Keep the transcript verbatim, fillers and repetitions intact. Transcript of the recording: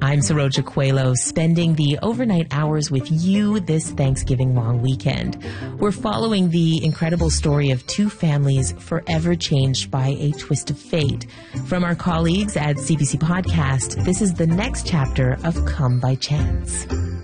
I'm Saroja Coelho, spending the overnight hours with you this Thanksgiving long weekend. We're following the incredible story of two families forever changed by a twist of fate. From our colleagues at C B C Podcast, this is the next chapter of Come by Chance.